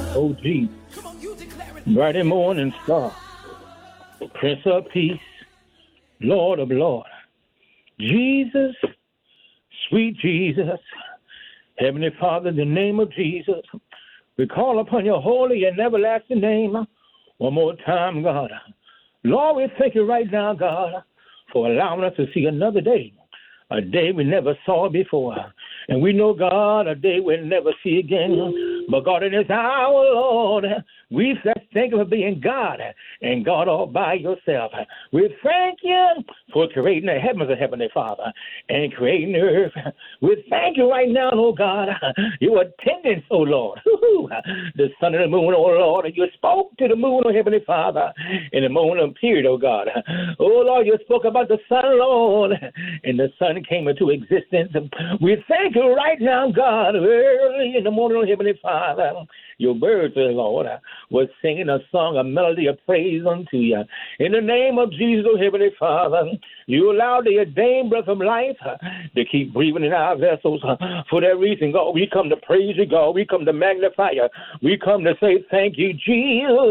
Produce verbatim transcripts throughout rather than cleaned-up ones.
Oh, Jesus. Bright and morning star. Prince of Peace. Lord of Lords. Jesus. Sweet Jesus. Heavenly Father, in the name of Jesus, we call upon your holy and everlasting name one more time, God. Lord, we thank you right now, God, for allowing us to see another day, a day we never saw before. And we know, God, a day we'll never see again. But God, in this hour, Lord, we thank you for being God and God all by yourself. We thank you for creating the heavens, Heavenly Father, and creating the earth. We thank you right now, oh God, your attendance, oh Lord. The sun and the moon, oh Lord, you spoke to the moon, oh Heavenly Father, and the moon appeared, oh God. Oh Lord, you spoke about the sun, Lord, and the sun came into existence. We thank you right now, God, early in the morning, oh Heavenly Father. Your birds, oh Lord, was singing a song, a melody of praise unto you. In the name of Jesus, oh Heavenly Father, you allowed the ordained breath of life to keep breathing in our vessels. For that reason, God, we come to praise you, God. We come to magnify you. We come to say thank you, Jesus.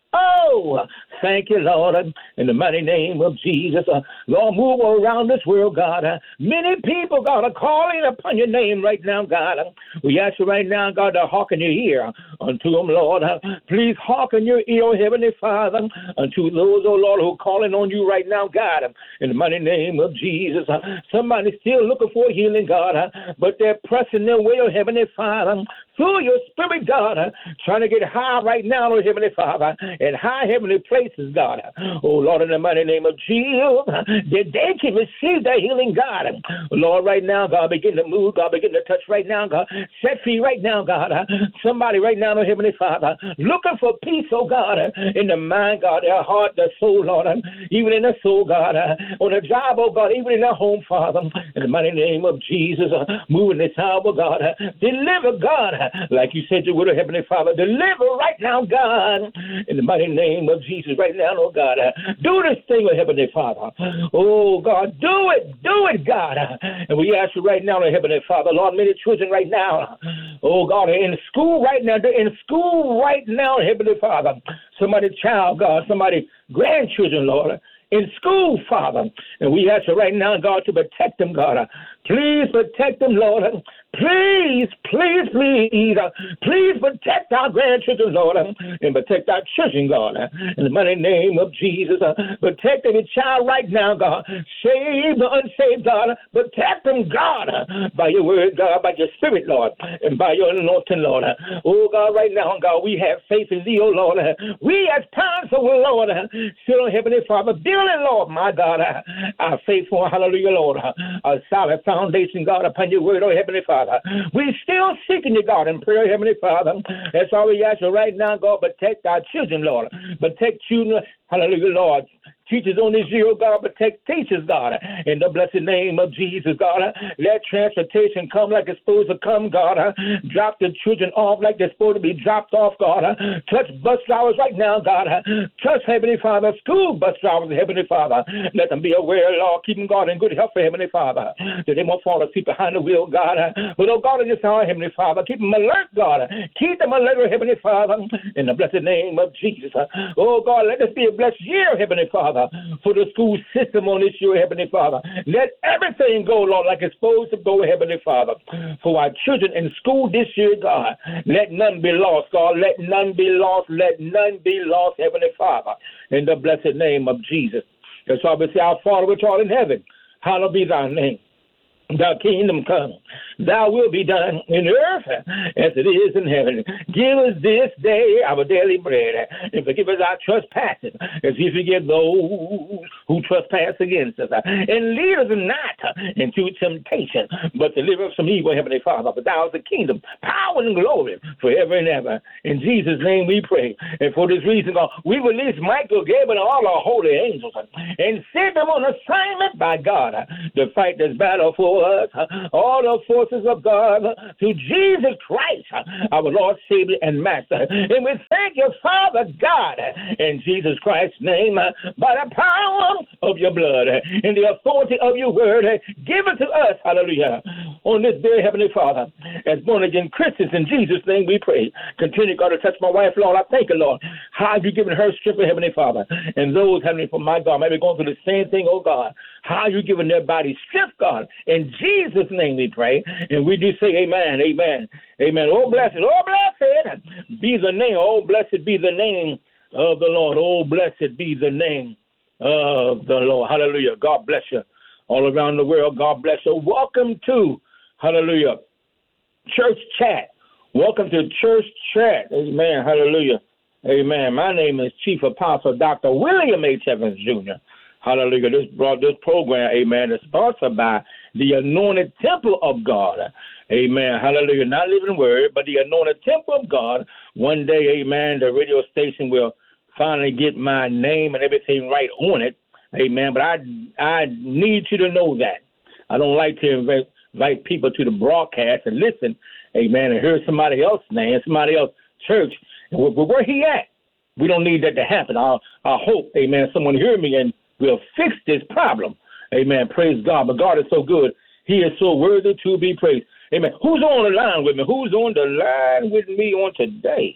Oh, thank you, Lord, in the mighty name of Jesus. Uh, Lord, move around this world, God. Uh, many people, God, are calling upon your name right now, God. Uh, we ask you right now, God, to hearken your ear unto them, Lord. Uh, please hearken your ear, oh Heavenly Father, unto those, oh Lord, who are calling on you right now, God, uh, in the mighty name of Jesus. Uh, somebody's still looking for healing, God, uh, but they're pressing their way, oh Heavenly Father, through your spirit, God, uh, trying to get high right now, oh Heavenly Father, in high heavenly places, God. Oh, Lord, in the mighty name of Jesus, that they can receive their healing, God. Lord, right now, God, begin to move, God, begin to touch right now, God. Set free right now, God. Somebody right now, oh Heavenly Father, looking for peace, oh God, in the mind, God, their heart, their soul, Lord, even in their soul, God, on the job, oh God, even in their home, Father, in the mighty name of Jesus, move in this hour, God. Deliver, God, like you said you would, oh Heavenly Father. Deliver right now, God, in the mighty name of Jesus right now, oh God. Do this thing, oh Heavenly Father. Oh God, do it, do it, God. And we ask you right now, oh Heavenly Father, Lord, many children right now, oh God, are in school right now. They're in school right now, Heavenly Father. Somebody's child, God, somebody's grandchildren, Lord, in school, Father. And we ask you right now, God, to protect them, God. Please protect them, Lord. Please, please, please, please protect our grandchildren, Lord, and protect our children, God. In the mighty name of Jesus, protect every child right now, God. Save the unsaved, God. Protect them, God, by your word, God, by your spirit, Lord, and by your anointing, Lord. Oh, God, right now, God, we have faith in thee, oh, Lord. We as parents, oh, Lord, still, Heavenly Father, building, Lord, my God, our faithful, hallelujah, Lord, a solid foundation, God, upon your word, oh, Heavenly Father. We still seeking you, God, in prayer, Heavenly Father. That's all we ask you right now, God. Protect our children, Lord. Protect children, hallelujah, Lord. Teachers on this year, God, protect teachers, God, in the blessed name of Jesus, God. Let transportation come like it's supposed to come, God. Drop the children off like they're supposed to be dropped off, God. Touch bus drivers right now, God. Touch, Heavenly Father, school bus drivers, Heavenly Father. Let them be aware, Lord. Keep them, God, in good health, Heavenly Father, that they won't fall asleep behind the wheel, God. But, oh, God, in this hour, Heavenly Father, keep them alert, God. Keep them alert, Heavenly Father, in the blessed name of Jesus. Oh, God, let this be a blessed year, Heavenly Father, for the school system on this year, Heavenly Father. Let everything go, Lord, like it's supposed to go, Heavenly Father. For our children in school this year, God, let none be lost, God. Let none be lost. Let none be lost, Heavenly Father, in the blessed name of Jesus. That's why we say, our Father which art in heaven, hallowed be thy name. Thy kingdom come, thy will be done in earth as it is in heaven. Give us this day our daily bread, and forgive us our trespasses, as we forgive those who trespass against us. And lead us not into temptation, but deliver us from evil, Heavenly Father. For thou is the kingdom, power, and glory forever and ever. In Jesus' name we pray. And for this reason, God, we release Michael, Gabriel, and all our holy angels, and send them on assignment by God to fight this battle for us. All the forces resources of God through Jesus Christ, our Lord, Savior, and Master. And we thank you, Father God, in Jesus Christ's name, by the power of your blood and the authority of your word given to us, hallelujah, on this day, Heavenly Father, as born-again Christians, in Jesus' name we pray. Continue, God, to touch my wife, Lord. I thank you, Lord. How have you given her strength, Heavenly Father? And those, Heavenly Father, my God, may be going through the same thing, oh God. How you given their body strength, God. In Jesus' name we pray. And we do say amen, amen, amen. Oh, blessed, oh, blessed be the name. Oh, blessed be the name of the Lord. Oh, blessed be the name of the Lord. Hallelujah. God bless you all around the world. God bless you. Welcome to, hallelujah, Church Chat. Welcome to Church Chat. Amen. Hallelujah. Amen. My name is Chief Apostle Doctor William H. Evans, Junior Hallelujah. This brought this program, amen, is sponsored by the Anointed Temple of God. Amen. Hallelujah. Not Living Word, but the Anointed Temple of God. One day, amen, the radio station will finally get my name and everything right on it. Amen. But I I need you to know that. I don't like to invite, invite people to the broadcast and listen, amen, and hear somebody else's name, somebody else's church. Where, where he at? We don't need that to happen. I, I hope, amen, someone hear me and will fix this problem. Amen. Praise God. But God is so good. He is so worthy to be praised. Amen. Who's on the line with me? Who's on the line with me on today?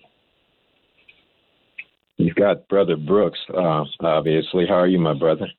You've got Brother Brooks, uh, obviously. How are you, my brother?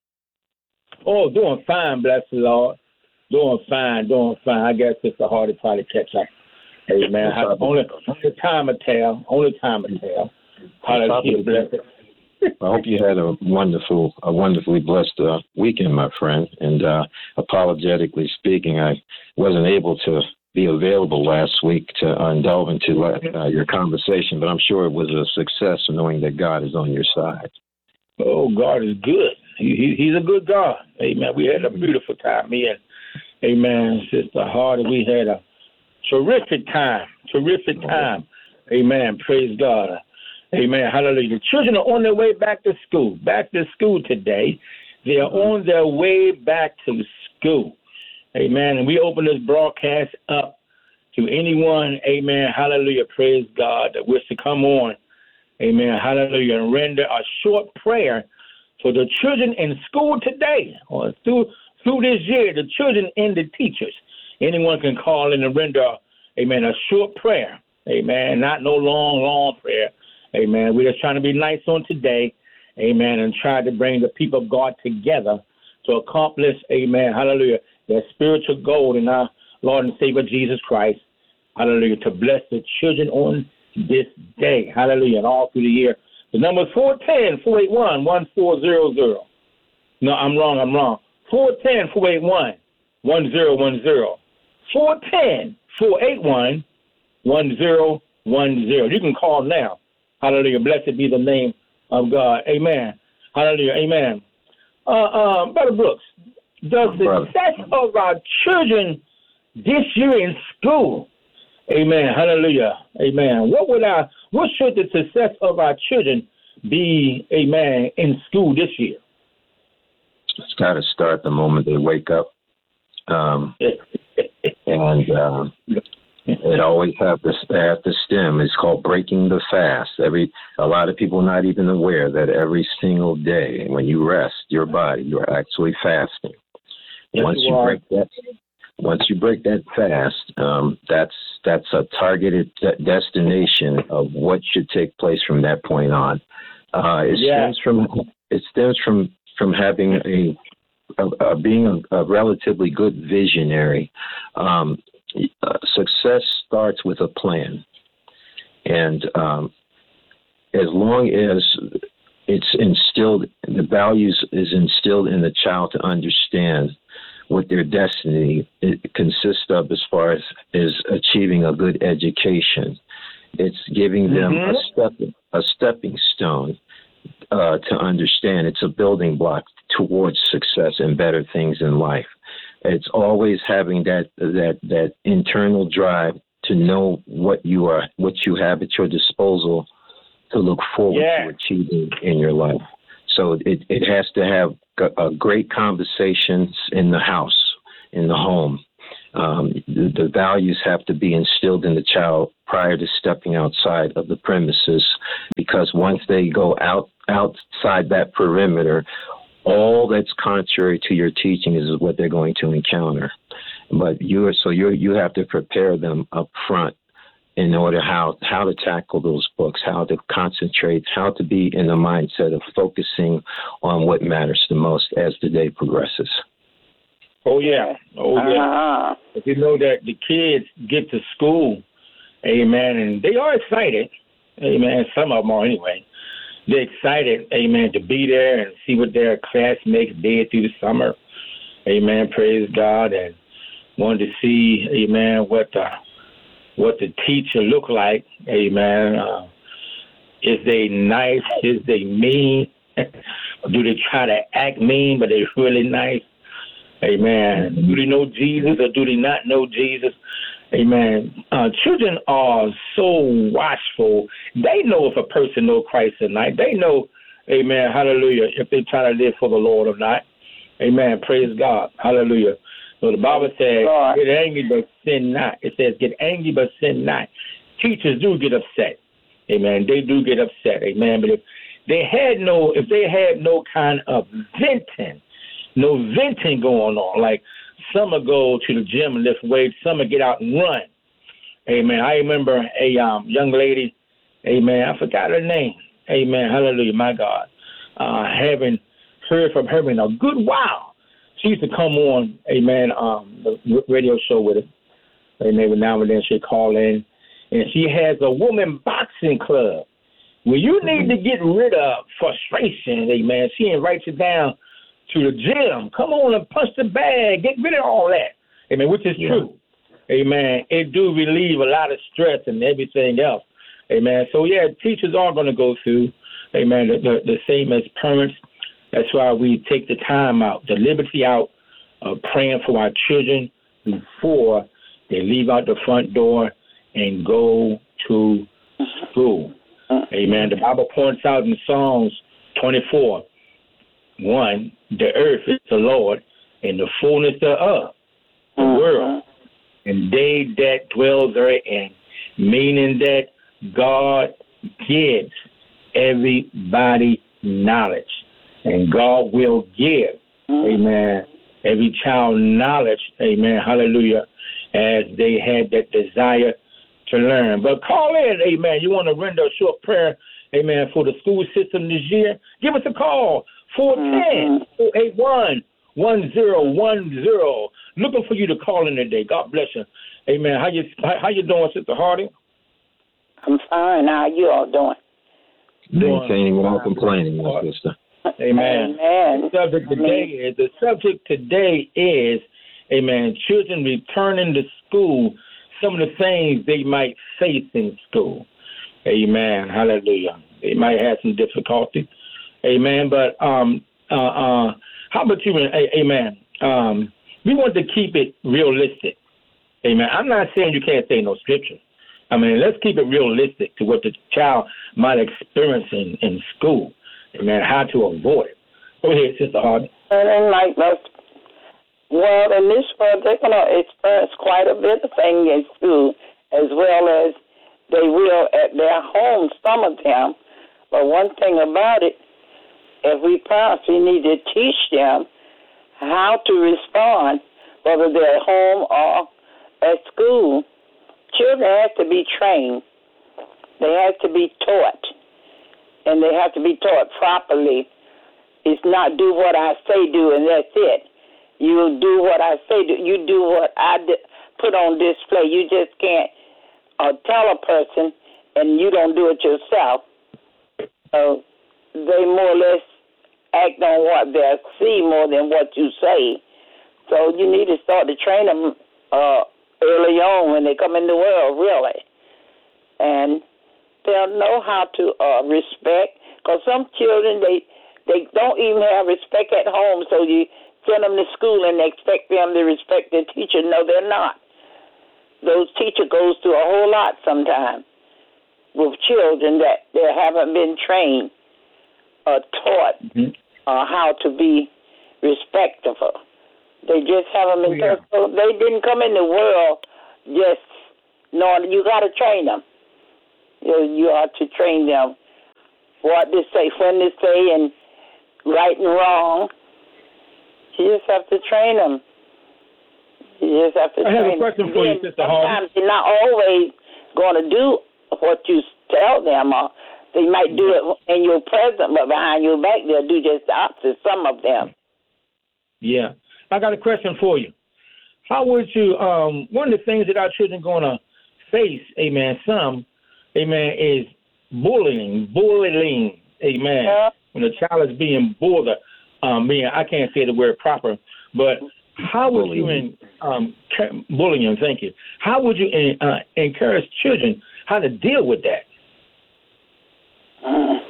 Oh, doing fine, bless the Lord. Doing fine, doing fine. I guess it's a hard to try to catch up. Amen. Only, only time will tell. Only time will tell. Hallelujah. Bless it. I hope you had a wonderful, a wonderfully blessed uh, weekend, my friend. And uh, apologetically speaking, I wasn't able to be available last week to uh, delve into uh, your conversation, but I'm sure it was a success knowing that God is on your side. Oh, God is good. He, he, he's a good God. Amen. We had a beautiful time, me and, amen, Sister Hardy. We had a terrific time, terrific time. Amen. Praise God. Amen. Hallelujah. The children are on their way back to school. Back to school today. They are on their way back to school. Amen. And we open this broadcast up to anyone, amen, hallelujah, praise God, that wish to come on, amen, hallelujah, and render a short prayer for the children in school today, or through through this year, the children and the teachers. Anyone can call in and render, amen, a short prayer. Amen. Not no long, long prayer. Amen. We're just trying to be nice on today. Amen. And try to bring the people of God together to accomplish, amen, hallelujah, their spiritual goal in our Lord and Savior Jesus Christ. Hallelujah. To bless the children on this day. Hallelujah. And all through the year. The number is four one zero, four eight one, one four zero zero. No, I'm wrong. I'm wrong. four one zero, four eight one, one zero one zero. four one zero, four eight one, one zero one zero. You can call now. Hallelujah. Blessed be the name of God. Amen. Hallelujah. Amen. Uh, uh, Brother Brooks, does the success of our children this year in school, amen, hallelujah, amen, what would our, what should the success of our children be, amen, in school this year? It's got to start the moment they wake up. Um, and um, it always have this at the stem. It's called breaking the fast. Every a lot of people not even aware that every single day when you rest your body, you're actually fasting. Yes, once you you are. break that, once you break that fast, um, that's that's a targeted de- destination of what should take place from that point on. Uh, it Yeah. stems from it stems from from having a, a, a being a, a relatively good visionary. Um, uh, success starts with a plan, and um, as long as it's instilled, the values is instilled in the child to understand what their destiny it consists of as far as is achieving a good education. It's giving them Mm-hmm. a step, a stepping stone uh, to understand. It's a building block towards success and better things in life. It's always having that that that internal drive to know what you are, what you have at your disposal to look forward Yeah. to achieving in your life. So it, it has to have a great conversations in the house, in the home. Um, the, the values have to be instilled in the child prior to stepping outside of the premises, because once they go out outside that perimeter, all that's contrary to your teaching is what they're going to encounter. But you are so you you have to prepare them up front in order how how to tackle those books, how to concentrate, how to be in the mindset of focusing on what matters the most as the day progresses. Oh yeah, oh yeah. Uh-huh. If you know that the kids get to school, amen, and they are excited, amen. Some of them are anyway. They're excited, amen, to be there and see what their classmates did through the summer, amen. Praise God, and wanted to see, amen, what the what the teacher look like, amen. Uh, is they nice? Is they mean? Do they try to act mean, but they're really nice? Amen. Do they know Jesus or do they not know Jesus? Amen. Uh, children are so watchful. They know if a person knows Christ or not. They know, amen, hallelujah, if they try to live for the Lord or not. Amen. Praise God. Hallelujah. So the Bible says, get angry but sin not. It says, get angry but sin not. Teachers do get upset. Amen. They do get upset. Amen. But if they had no, if they had no kind of venting, no venting going on, like some will go to the gym and lift weights, some will get out and run. Amen. I remember a um, young lady, amen, I forgot her name. Amen. Hallelujah, my God. Uh, having heard from her in a good while. She used to come on, amen, um, the radio show with her. Amen. Now and then she'd call in. And she has a woman boxing club where you need to get rid of frustration, amen. She invites you down to the gym. Come on and punch the bag. Get rid of all that. Amen, which is yeah. true. Amen. It do relieve a lot of stress and everything else. Amen. So, yeah, teachers are going to go through, amen, the, the, the same as parents. That's why we take the time out, the liberty out of praying for our children before they leave out the front door and go to school. Amen. The Bible points out in Psalms twenty-four, one, the earth is the Lord and the fullness thereof, the uh-huh. world, and they that dwell therein, meaning that God gives everybody knowledge, and God will give, uh-huh. amen, every child knowledge, amen, hallelujah, as they had that desire to learn. But call in, amen, you want to render a short prayer, amen, for the school system this year, give us a call. four one zero, four eight one, one zero one zero. Looking for you to call in today. God bless you. Amen. How you how you doing, Sister Hardy? I'm fine. How you all doing? Maintaining without complaining, my sister. Amen. Amen. The subject today is the subject today is, amen, children returning to school, some of the things they might face in school. Amen. Hallelujah. They might have some difficulty. Amen. But um, uh, uh, how about you? Amen. Um, we want to keep it realistic. Amen. I'm not saying you can't say no scripture. I mean, let's keep it realistic to what the child might experience in, in school. Amen. How to avoid it. Go ahead, Sister Hardy. And like that, well, in this world, they're going to experience quite a bit of things in school, as well as they will at their home, some of them. But one thing about it, if we parents, we need to teach them how to respond, whether they're at home or at school. Children have to be trained. They have to be taught, and they have to be taught properly. It's not do what I say do, and that's it. You do what I say do. You do what I put on display. You just can't uh, tell a person, and you don't do it yourself. So they more or less act on what they see more than what you say. So you need to start to train them uh, early on when they come in the world, really. And they'll know how to uh, respect, because some children, they, they don't even have respect at home, so you send them to school and expect them to respect their teacher. No, they're not. Those teacher goes through a whole lot sometimes with children that they haven't been trained or taught mm-hmm. uh, how to be respectful. They just have them in Yeah. school. They didn't come in the world just knowing. You got to train them. You, you are to train them what to say, when to say, and right and wrong. You just have to train them. You just have to I train have a question them. for you, Then Sister Hardy. sometimes they're not always going to do what you tell them. Or they might do it in your presence, but behind your back, they'll do just the opposite, some of them. Yeah. I got a question for you. How would you, um, one of the things that our children going to face, amen, some, amen, is bullying, bullying, amen. Yeah. When a child is being bullied, um, being, I can't say the word proper, but how would you, in, um, bullying, thank you, how would you uh, encourage children how to deal with that? Mm.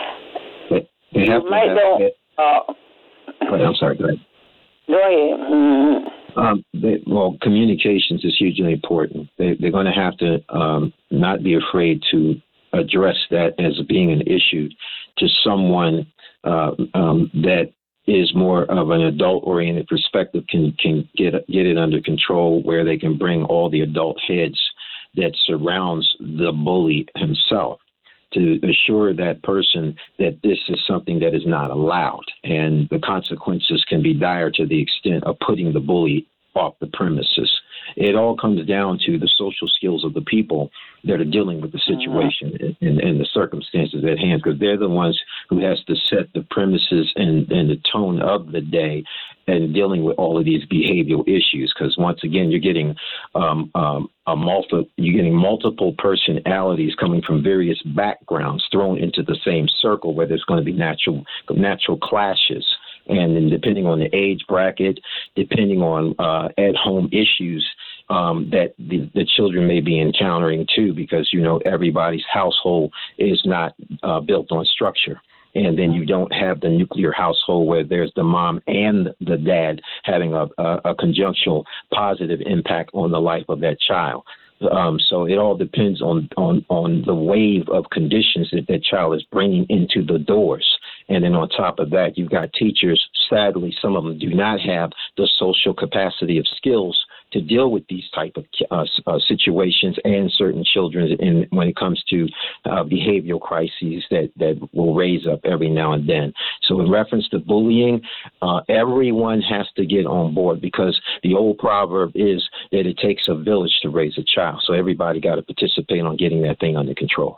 They have You to might have don't. it. Uh, Go ahead, I'm sorry, go ahead. go ahead. Mm. Um, they, well, communications is hugely important. They, they're going to have to um, not be afraid to address that as being an issue to someone uh, um, that is more of an adult-oriented perspective, can can get get it under control, where they can bring all the adult heads that surrounds the bully himself to assure that person that this is something that is not allowed, and the consequences can be dire to the extent of putting the bully off the premises. It all comes down to the social skills of the people that are dealing with the situation and, and the circumstances at hand, because they're the ones who has to set the premises and, and the tone of the day and dealing with all of these behavioral issues. Because once again, you're getting um, um, a multi, you're getting multiple personalities coming from various backgrounds thrown into the same circle, where there's going to be natural natural clashes. And then depending on the age bracket, depending on uh, at-home issues um, that the, the children may be encountering too, because, you know, everybody's household is not uh, built on structure. And then you don't have the nuclear household where there's the mom and the dad having a, a, a conjunctional positive impact on the life of that child. Um, so it all depends on, on, on the wave of conditions that that child is bringing into the doors. And then on top of that, you've got teachers, sadly, some of them do not have the social capacity of skills to deal with these type of uh, uh, situations and certain children in, when it comes to uh, behavioral crises that, that will raise up every now and then. So in reference to bullying, uh, everyone has to get on board, because the old proverb is that it takes a village to raise a child. So everybody got to participate on getting that thing under control.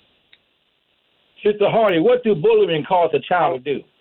Sister Hardy, what do bullying cause a child to do?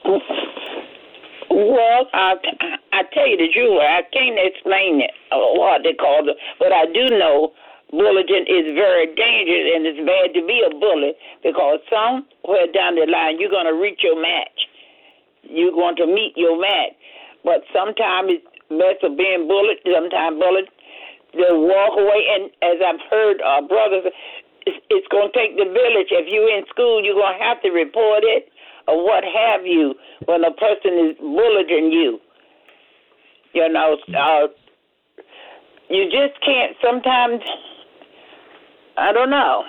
Well, I, I tell you the truth, I can't explain it, uh, what they call it, but I do know bullying is very dangerous, and it's bad to be a bully, because somewhere down the line you're going to reach your match. You're going to meet your match. But sometimes it's best of being bullied, sometimes bullied, they'll walk away, and as I've heard uh, brothers, it's, it's going to take the village. If you're in school, you're going to have to report it or what have you when a person is bullying you. You know, uh, you just can't sometimes, I don't know.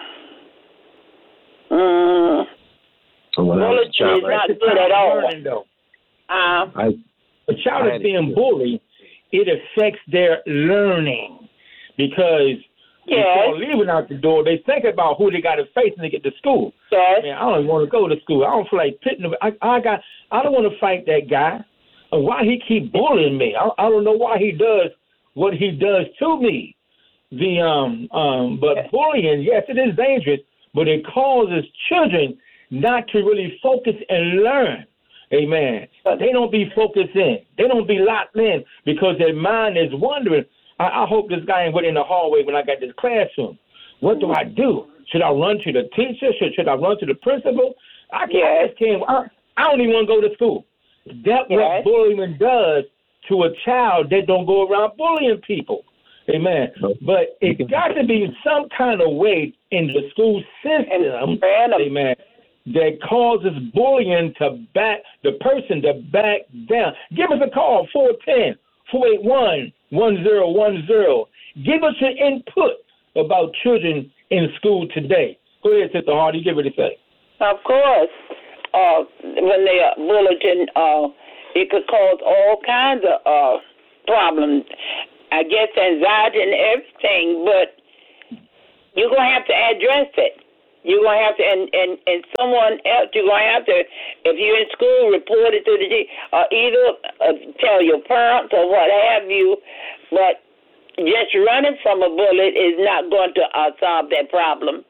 Mm, so when bullying I was a child, is right, not good at all. Learning, though. Uh, I, A child I is being bullied, it affects their learning, because yes, before leaving out the door, they think about who they got to face when they get to school. yes, Man, I don't want to go to school. I don't feel like pitting. I, I got. I don't want to fight that guy. And why he keep bullying me? I, I don't know why he does what he does to me. The um um. But bullying, yes, it is dangerous, but it causes children not to really focus and learn. Amen. They don't be focused in. They don't be locked in because their mind is wondering. I, I hope this guy ain't went in the hallway when I got this classroom. What do I do? Should I run to the teacher? Should, should I run to the principal? I can't. Yes. I just can't. I, I don't even want to go to school. That's Yes. what bullying does to a child that don't go around bullying people. Amen. But it got to be some kind of way in the school system. Amen. That causes bullying to back the person to back down. Give us a call, four one zero, four eight one, one zero one zero. Give us your input about children in school today. Go ahead, Sister Hardy, give it a say. Of course. Uh, when they are bullying, uh, it could cause all kinds of uh, problems. I guess anxiety and everything, but you're going to have to address it. You're going to have to, and, and, and someone else, you're going to have to, if you're in school, report it to the G, or either uh, tell your parents or what have you, but just running from a bullet is not going to uh, solve that problem.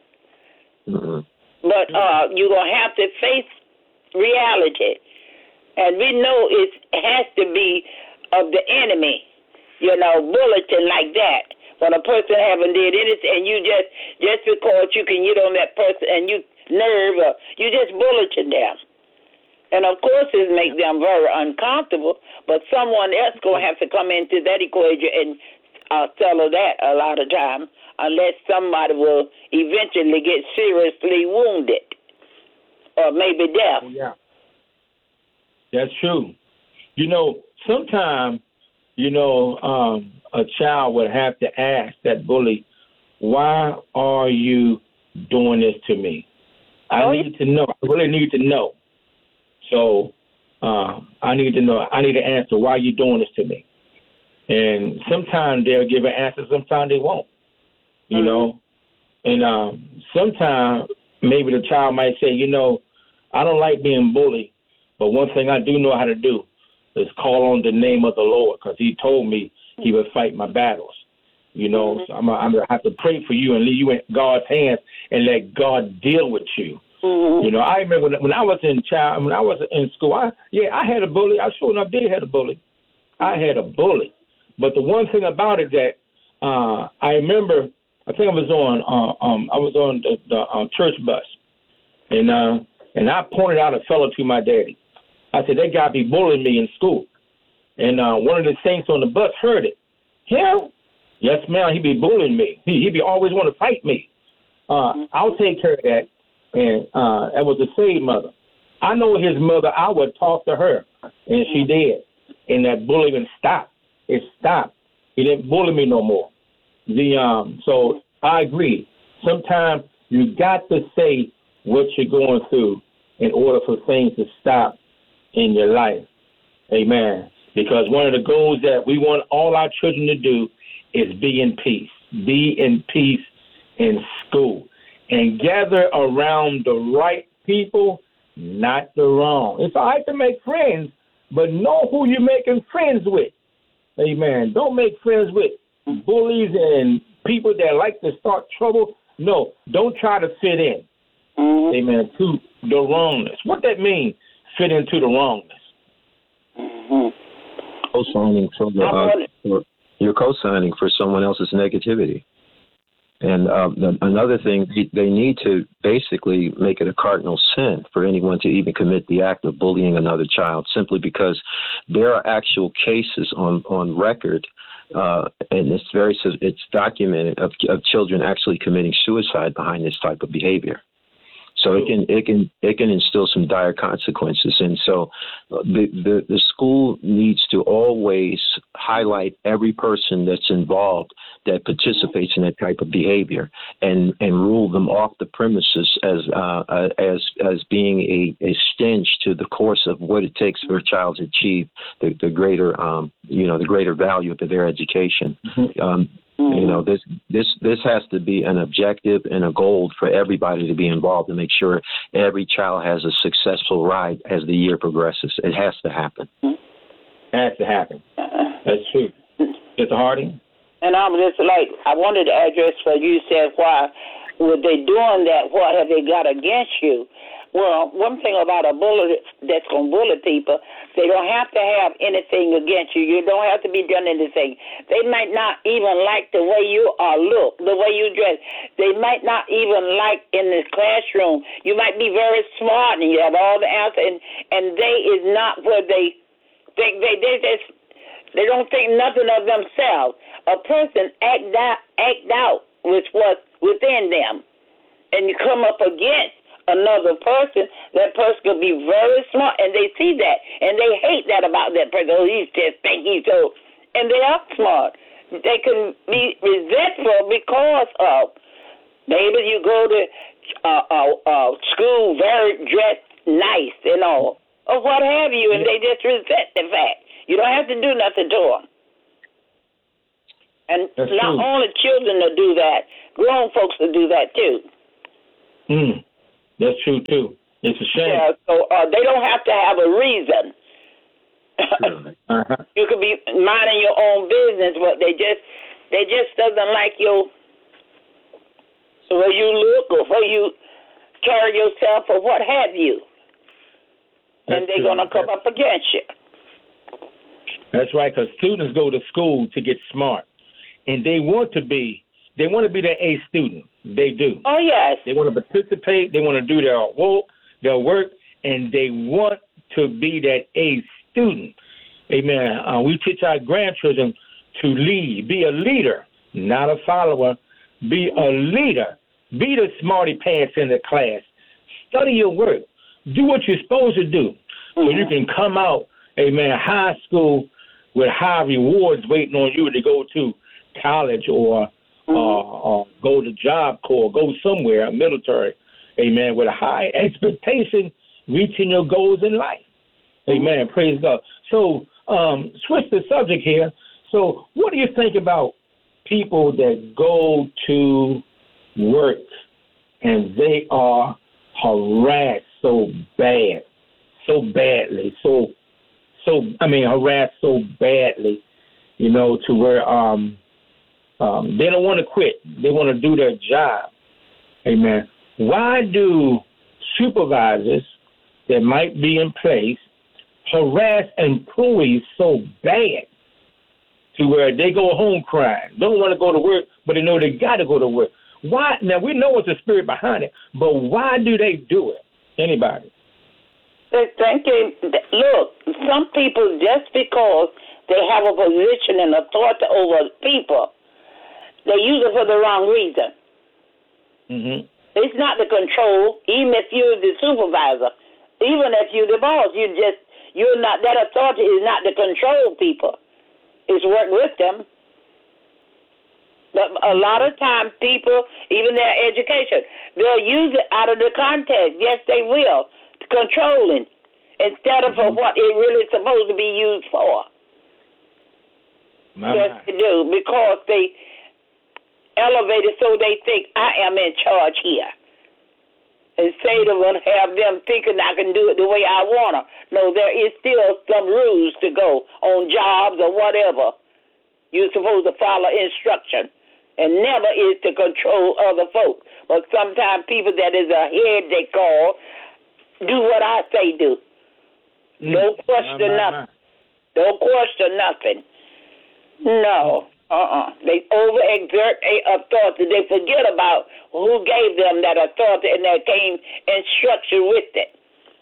Mm-hmm. But uh, you're going to have to face reality. And we know it has to be of the enemy, you know, bulletin like that. When a person haven't did anything, and you just, just because you can get on that person and you nerve, or you just bulletin them. And, of course, it makes them very uncomfortable, but someone else going to have to come into that equation and uh, settle that a lot of time, unless somebody will eventually get seriously wounded or maybe death. Yeah, that's true. You know, sometimes, you know, um, a child would have to ask that bully, why are you doing this to me? I oh, need to know. I really need to know. So uh, I need to know. I need to answer, why are you doing this to me? And sometimes they'll give an answer, sometimes they won't, you mm-hmm. know. And um, sometimes maybe the child might say, you know, I don't like being bullied, but one thing I do know how to do is call on the name of the Lord, because he told me he would fight my battles, you know. Mm-hmm. So I'm, I'm going to have to pray for you and leave you in God's hands and let God deal with you. Mm-hmm. You know, I remember when, when I was in child, when I was in school, I, yeah, I had a bully. I sure enough did have a bully. I had a bully. But the one thing about it that uh, I remember, I think I was on, uh, um, I was on the, the uh, church bus, and uh, and I pointed out a fellow to my daddy. I said, that guy be bullying me in school. And uh, one of the saints on the bus heard it. Him? Yes, ma'am, he be bullying me. He he be always want to fight me. Uh, I'll take care of that. And uh, that was a saved mother. I know his mother, I would talk to her, and she did. And that bullying stopped. It stopped. He didn't bully me no more. The um. So I agree. Sometimes you got to say what you're going through in order for things to stop in your life. Amen. Because one of the goals that we want all our children to do is be in peace. Be in peace in school. And gather around the right people, not the wrong. It's all right to make friends, but know who you're making friends with. Amen. Don't make friends with bullies and people that like to start trouble. No, don't try to fit in. Mm-hmm. Amen. To the wrongness. What that means, fit into the wrongness. Mm-hmm. Co-signing for the, uh, for, you're co-signing for someone else's negativity. And um, the, another thing, they need to basically make it a cardinal sin for anyone to even commit the act of bullying another child, simply because there are actual cases on, on record, uh, and it's very it's documented, of, of children actually committing suicide behind this type of behavior. So it can it can it can instill some dire consequences, and so the, the the school needs to always highlight every person that's involved that participates in that type of behavior, and, and rule them off the premises as uh, as as being a, a stench to the course of what it takes for a child to achieve the, the greater um, you know the greater value of their education. Mm-hmm. Um, You know, this this this has to be an objective and a goal for everybody to be involved to make sure every child has a successful ride as the year progresses. It has to happen. It has to happen. That's true. Mister Harding? And I'm just like, I wanted to address what you said, why were they doing that? What have they got against you? Well, one thing about a bully that's going to bully people, they don't have to have anything against you. You don't have to be done anything. They might not even like the way you are look, the way you dress. They might not even like in the classroom. You might be very smart and you have all the answers, and, and they is not where they think. They, they, just, they don't think nothing of themselves. A person act out, act out with what's within them, and you come up against another person, that person could be very smart, and they see that, and they hate that about that person. Oh, he's just think he's so, and they are smart. They can be resentful because of maybe you go to uh, uh, uh, school very dressed nice and all, or what have you, and yeah. they just resent the fact. You don't have to do nothing to them. And That's not true. Only children will do that, grown folks will do that too. Mm. That's true too. It's a shame. Yeah, so uh, they don't have to have a reason. uh-huh. You could be minding your own business, but they just they just doesn't like your the way you look or where you carry yourself or what have you. That's and they're going to come up against you. That's right, because students go to school to get smart, and they want to be they want to be the A student. They do. Oh yes. They want to participate. They want to do their work, their work, and they want to be that A student. Amen. Uh, we teach our grandchildren to lead, be a leader, not a follower. Be a leader. Be the smarty pants in the class. Study your work. Do what you're supposed to do, so you can come out, amen, high school with high rewards waiting on you to go to college or uh, or go to Job Corps, go somewhere, military, amen, with a high expectation, reaching your goals in life. Amen. Praise God. So, um, switch the subject here. So, what do you think about people that go to work and they are harassed so bad, so badly, so, so, I mean, harassed so badly, you know, to where um, um, they don't want to quit. They want to do their job. Amen. Why do supervisors that might be in place harass employees so bad to where they go home crying, don't want to go to work, but they know they got to go to work? Why? Now, we know what's the spirit behind it, but why do they do it? Anybody? They're thinking, look, some people, just because they have a position and authority over people, they use it for the wrong reason. Mm-hmm. It's not the control, even if you're the supervisor, even if you're the boss, you just, you're not, that authority is not to control people. It's work with them. But a lot of times people, even their education, they'll use it out of the context. Yes, they will. Controlling instead of for what it really is supposed to be used for. My yes, they do, because they elevate it so they think I am in charge here. And Satan will have them thinking I can do it the way I want to. No, there is still some rules to go on jobs or whatever. You're supposed to follow instruction. And never is to control other folks. But sometimes people that is a head they call, do what I say do. Mm. Don't question nah, nothing. Nah, nah. Don't question nothing. No. Uh-uh. They overexert a authority. They forget about who gave them that authority and that came instruction with it.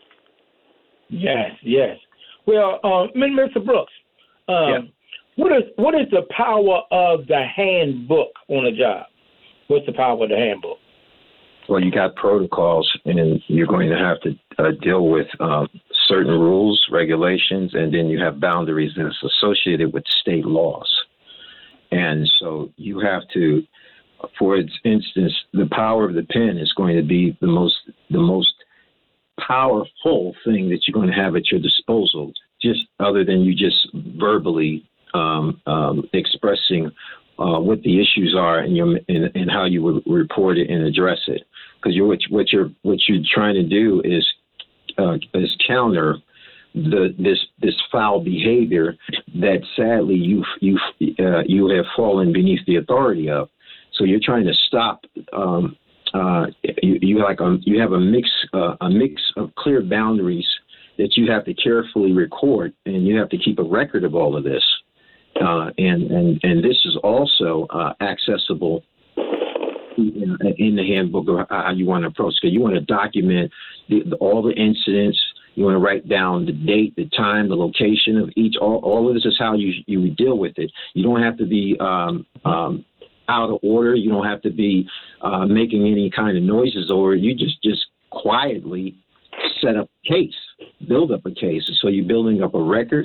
Yes, yes. Well, uh, Mister Brooks, um, yeah. what is what is the power of the handbook on a job? What's the power of the handbook? Well, you got protocols, and you're going to have to uh, deal with uh, certain rules, regulations, and then you have boundaries that's associated with state laws. And so you have to, for instance, the power of the pen is going to be the most the most powerful thing that you're going to have at your disposal, just other than you just verbally um, um, expressing uh, what the issues are and, your, and, and how you would report it and address it. Because you're, what, what you're what you're trying to do is uh, is counter the this this foul behavior that sadly you you uh, you have fallen beneath the authority of. So you're trying to stop. Um, uh, you, you like a, you have a mix uh, a mix of clear boundaries that you have to carefully record, and you have to keep a record of all of this. Uh, and and and this is also uh, accessible in, in the handbook of how you want to approach it. You want to document the, the, all the incidents. You want to write down the date, the time, the location of each. All, all of this is how you you deal with it. You don't have to be um, um, out of order. You don't have to be uh, making any kind of noises, or you just just quietly set up a case, build up a case. So you're building up a record,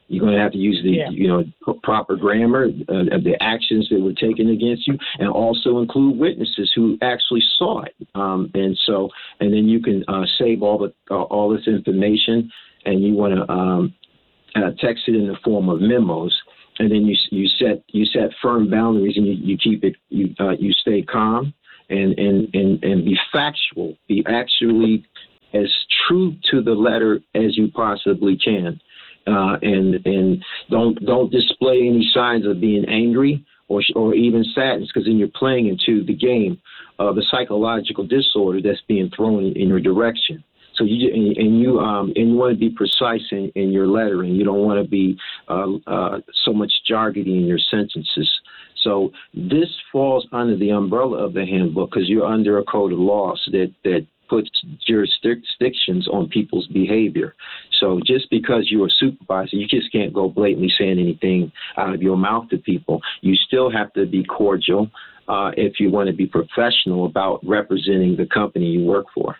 You're going to have to use the, yeah. you know, proper grammar uh, of the actions that were taken against you, and also include witnesses who actually saw it. Um, and so, and then you can uh, save all the uh, all this information, and you want to um, uh, text it in the form of memos. And then you you set you set firm boundaries, and you, you keep it you uh, you stay calm and, and, and, and be factual, be actually as true to the letter as you possibly can. Uh, and and don't don't display any signs of being angry or or even sadness, because then you're playing into the game of the psychological disorder that's being thrown in your direction. So you and, and you um, and you want to be precise in, in your lettering. You don't want to be uh, uh, so much jargony in your sentences. So this falls under the umbrella of the handbook, because you're under a code of laws that that puts jurisdictions on people's behavior. So just because you're a supervisor, you just can't go blatantly saying anything out of your mouth to people. You still have to be cordial uh, if you want to be professional about representing the company you work for.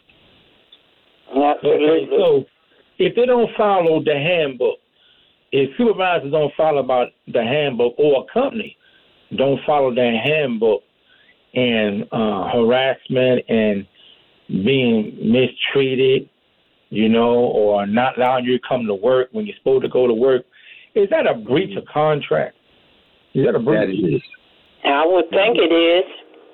Okay, so if they don't follow the handbook, if supervisors don't follow about the handbook, or a company don't follow that handbook, and uh, harassment and being mistreated, you know, or not allowing you to come to work when you're supposed to go to work, is that a breach of contract? Is that a breach? That it is. I would think it is.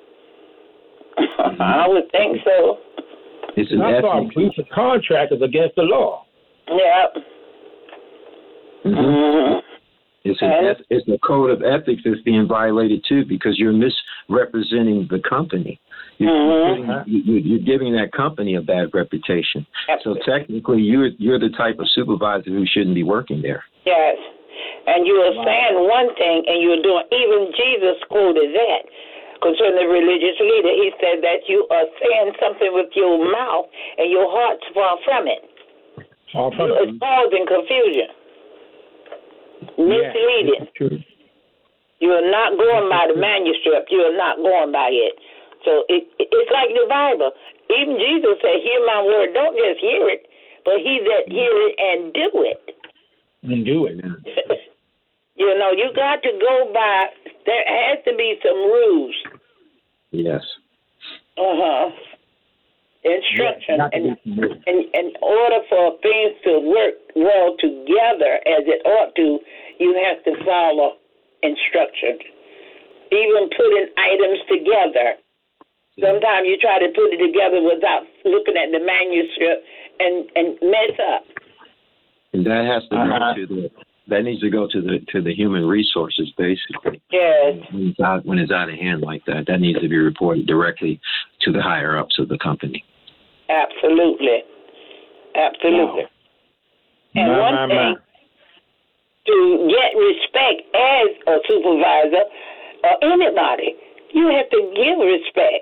I would think so. It's an That's why a breach of contract is against the law. Yeah. Mm-hmm. Mm-hmm. It's an eth- it's a code of ethics that's being violated too, because you're misrepresenting the company. You're, mm-hmm. you're, giving, you're giving that company a bad reputation. Absolutely. So technically, you're you're the type of supervisor who shouldn't be working there. Yes, and you were wow. saying one thing, and you were doing. Even Jesus quoted that concerning the religious leader. He said that you are saying something with your mouth, and your heart's far from it. Far from it. It's causing confusion, misleading. Yeah, you are not going by the manuscript. You are not going by it. So it, it's like the Bible. Even Jesus said, hear my word. Don't just hear it, but he that hear it and do it. And do it. You know, you got to go by, there has to be some rules. Yes. Uh-huh. Instruction. Yeah, and, and in order for things to work well together as it ought to, you have to follow instructions. Even putting items together. Sometimes you try to put it together without looking at the manuscript and, and mess up. And that has to uh-huh. go to the that needs to go to the to the human resources, basically. Yes. When it's out, when it's out of hand like that, that needs to be reported directly to the higher ups of the company. Absolutely. Absolutely. Wow. And my, one my, thing, my. to get respect as a supervisor or anybody, you have to give respect.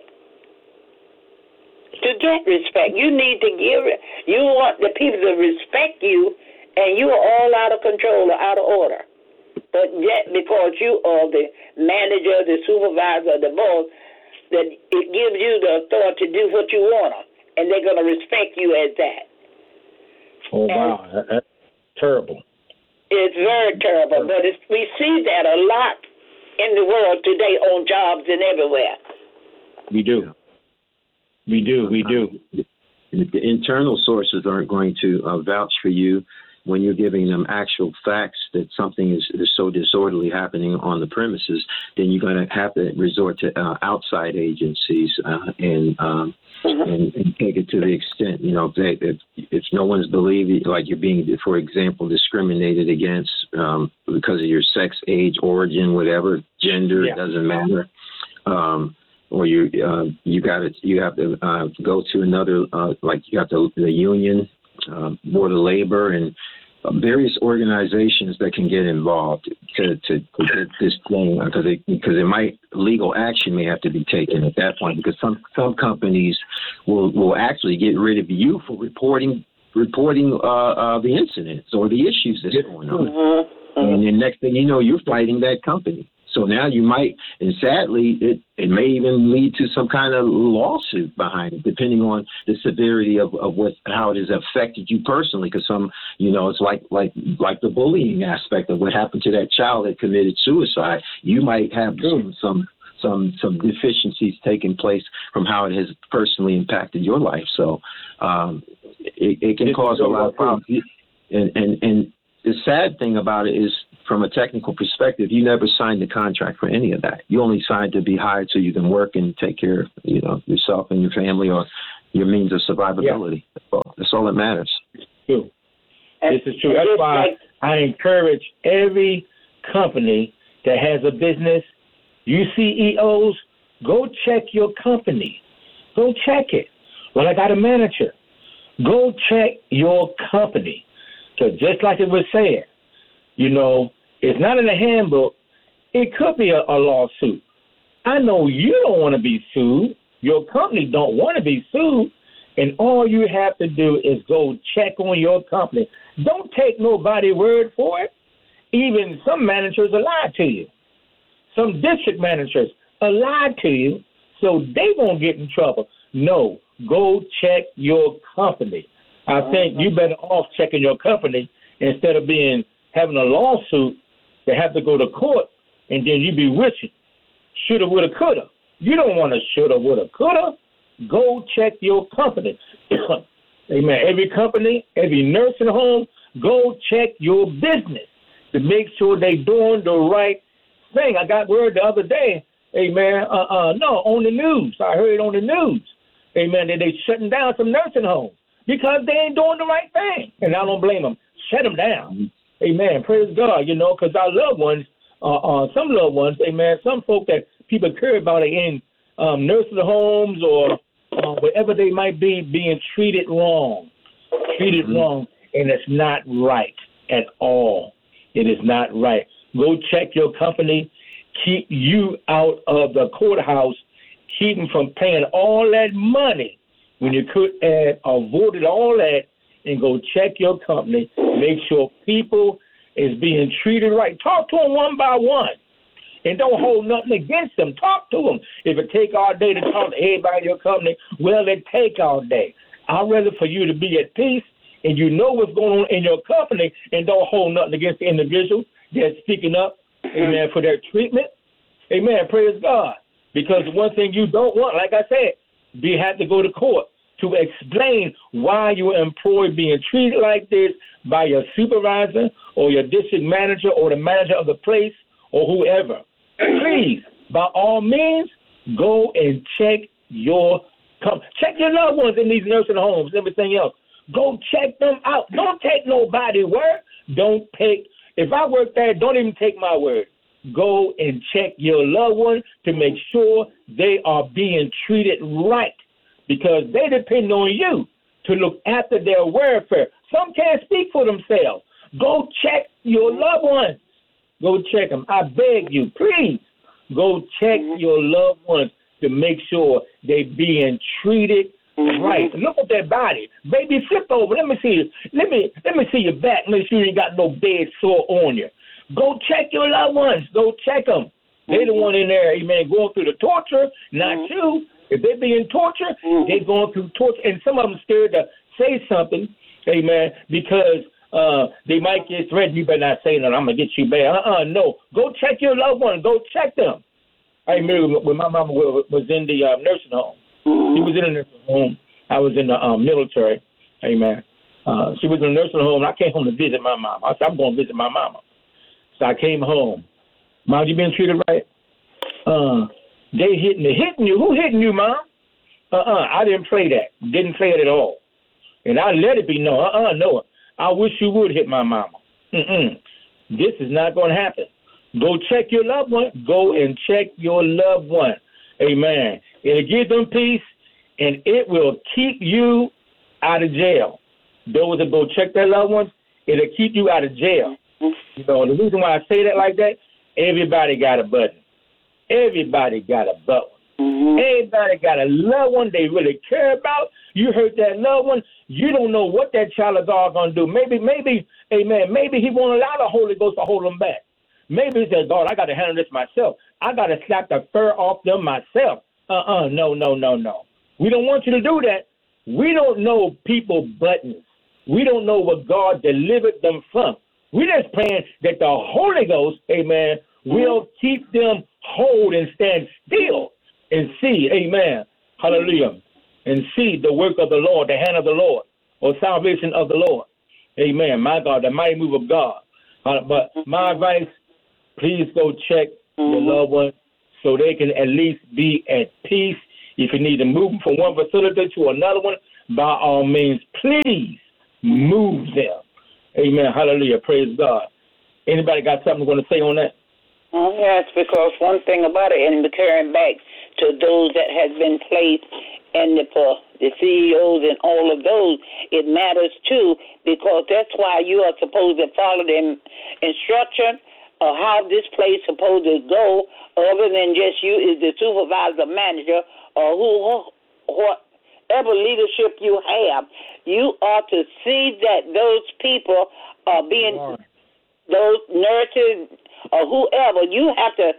To get respect, you need to give it. You want the people to respect you, and you are all out of control or out of order. But yet, because you are the manager, the supervisor, the boss, that it gives you the authority to do what you want, and they're going to respect you as that. Oh, and wow. That's terrible. It's very terrible, but it's, we see that a lot in the world today on jobs and everywhere. We do. We do. We do. The internal sources aren't going to uh, vouch for you when you're giving them actual facts that something is, is so disorderly happening on the premises. Then you're going to have to resort to uh, outside agencies uh, and, um, mm-hmm. and and take it to the extent, you know, if, they, if, if no one's believing, like you're being, for example, discriminated against um, because of your sex, age, origin, whatever, gender, yeah. It doesn't matter. Um, or you uh, you got to you have to uh, go to another uh, like you have to the union, uh, Board of Labor, and uh, various organizations that can get involved to to, to get this thing because it, because it might legal action may have to be taken at that point because some some companies will will actually get rid of you for reporting reporting uh, uh, the incidents or the issues that's going on, mm-hmm. and then next thing you know you're fighting that company. So now you might, and sadly, it, it may even lead to some kind of lawsuit behind it, depending on the severity of, of what how it has affected you personally. Because some, you know, it's like like like the bullying aspect of what happened to that child that committed suicide. You might have some some some, some deficiencies taking place from how it has personally impacted your life. So um, it, it can cause a lot of problems. And, and and the sad thing about it is, from a technical perspective, you never signed the contract for any of that. You only signed to be hired so you can work and take care of, you know, yourself and your family or your means of survivability. Yeah. That's, all, that's all that matters. True. This is true. That's why I encourage every company that has a business, you C E Os, go check your company. Go check it. Well, I got a manager. Go check your company. So just like it was said, you know, it's not in the handbook. It could be a, a lawsuit. I know you don't want to be sued. Your company don't want to be sued. And all you have to do is go check on your company. Don't take nobody's word for it. Even some managers will lie to you. Some district managers will lie to you so they won't get in trouble. No, go check your company. I think you better off checking your company instead of being having a lawsuit that have to go to court and then you be wishing shoulda, woulda, coulda. You don't want to shoulda, woulda, coulda. Go check your company. Amen. Every company, every nursing home, go check your business to make sure they doing the right thing. I got word the other day, amen, uh, uh, no, on the news. I heard on the news, amen, that they shutting down some nursing homes because they ain't doing the right thing. And I don't blame them. Shut them down. Amen. Praise God, you know, because our loved ones, uh, uh, some loved ones, amen, some folk that people care about are in um, nursing homes or uh, wherever they might be being treated wrong, treated mm-hmm. wrong, and it's not right at all. It is not right. Go check your company. Keep you out of the courthouse. Keep them from paying all that money when you could have avoided all that, and go check your company. Make sure people is being treated right. Talk to them one by one. And don't hold nothing against them. Talk to them. If it take all day to talk to everybody in your company, well, it take all day. I'd rather for you to be at peace and you know what's going on in your company and don't hold nothing against the individual that's speaking up, amen, for their treatment. Amen. Praise God. Because one thing you don't want, like I said, you have to go to court to explain why your employee being treated like this by your supervisor or your district manager or the manager of the place or whoever. Please, by all means, go and check your com- check your loved ones in these nursing homes, everything else. Go check them out. Don't take nobody's word. Don't take, if I work there, don't even take my word. Go and check your loved one to make sure they are being treated right, because they depend on you to look after their welfare. Some can't speak for themselves. Go check your loved ones. Go check them. I beg you, please, go check mm-hmm. your loved ones to make sure they being treated mm-hmm. right. Look at their body. Baby, flip over. Let me see you. Let me let me see your back. Make sure you ain't got no bed sore on you. Go check your loved ones. Go check them. Mm-hmm. They the one in there, amen, going through the torture, not mm-hmm. you. If they being tortured, mm-hmm. they going through torture. And some of them scared to say something, amen, because uh, they might get threatened. You better not say nothing. I'm going to get you back. Uh-uh, no. Go check your loved one. Go check them. I remember when my mama was in the uh, nursing home. Mm-hmm. She was in a nursing home. I was in the um, military, amen. Uh, she was in a nursing home. And I came home to visit my mom. I said, I'm going to visit my mama. So I came home. Mom, you been treated right? Uh, they hitting you. Hitting you? Who hitting you, Mom? Uh-uh, I didn't play that. Didn't play it at all. And I let it be known. Uh-uh, no. I wish you would hit my mama. Mm-mm. This is not going to happen. Go check your loved one. Go and check your loved one. Amen. It'll give them peace, and it will keep you out of jail. Those that go check their loved ones, it'll keep you out of jail. You know, the reason why I say that like that, everybody got a button. Everybody got a button. Mm-hmm. Everybody got a loved one they really care about. You hurt that loved one, you don't know what that child of God going to do. Maybe, maybe, amen, maybe he won't allow the Holy Ghost to hold him back. Maybe he says, God, I got to handle this myself. I got to slap the fur off them myself. Uh-uh, no, no, no, no. We don't want you to do that. We don't know people buttons. We don't know what God delivered them from. We're just praying that the Holy Ghost, amen, will keep them whole and stand still and see, amen, hallelujah, and see the work of the Lord, the hand of the Lord, or salvation of the Lord. Amen. My God, the mighty move of God. Uh, but my advice, please go check your loved one so they can at least be at peace. If you need to move them from one facility to another one, by all means, please move them. Amen. Hallelujah. Praise God. Anybody got something going to say on that? Oh, yes, because one thing about it, and carrying back to those that has been placed and the, for the C E Os and all of those, it matters too, because that's why you are supposed to follow the instruction of how this place is supposed to go, other than just you is the supervisor, manager, or who, whatever leadership you have. You are to see that those people are being, wow. those nurses or whoever, you have to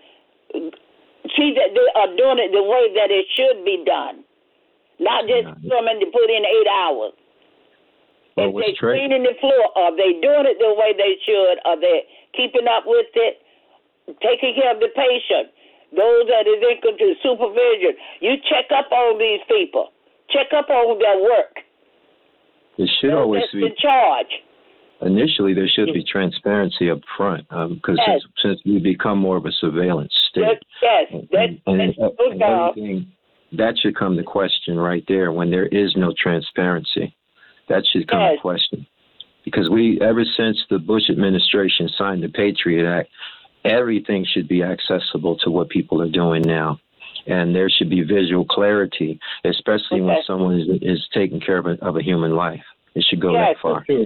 see that they are doing it the way that it should be done. Not just coming to put in eight hours. Well, if they're cleaning the floor, are they doing it the way they should? Are they keeping up with it? Taking care of the patient? Those that is in control, supervision. You check up on these people. Check up on their work. It should Those always that's be in charge. Initially, there should be transparency up front, because um, yes. since, since we become more of a surveillance state, yes, yes. and, and, and, and everything, that should come to question right there. When there is no transparency, that should come yes. to question, because we, ever since the Bush administration signed the Patriot Act, everything should be accessible to what people are doing now. And there should be visual clarity, especially okay. when someone is, is taking care of a, of a human life. It should go yes, that far. You,